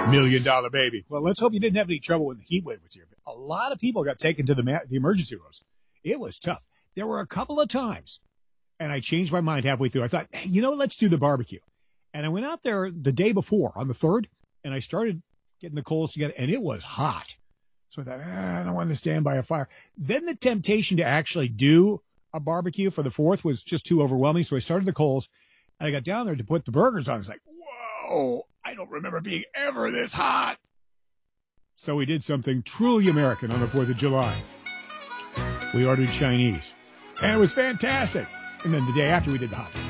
$1 million baby. Well, let's hope you didn't have any trouble when the heat wave was here. A lot of people got taken to the emergency rooms. It was tough. There were a couple of times, and I changed my mind halfway through. I thought, hey, let's do the barbecue. And I went out there the day before on the 3rd, and I started getting the coals together, and it was hot. So I thought, I don't want to stand by a fire. Then the temptation to actually do a barbecue for the 4th was just too overwhelming. So I started the coals, and I got down there to put the burgers on. I was like, whoa, I don't remember being ever this hot. So we did something truly American on the 4th of July. We ordered Chinese, and it was fantastic. And then the day after, we did the hot.